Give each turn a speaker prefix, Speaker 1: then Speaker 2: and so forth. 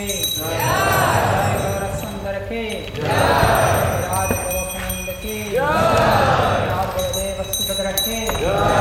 Speaker 1: जय गौर सुंदर के राज गोविंद की राज गुरुदेव सुभद्रा के